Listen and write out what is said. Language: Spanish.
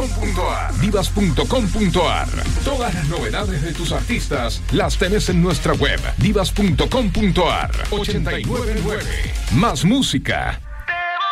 divas.com.ar. Divas.com.ar. Todas las novedades de tus artistas las tenés en nuestra web, divas.com.ar. 899. Más música,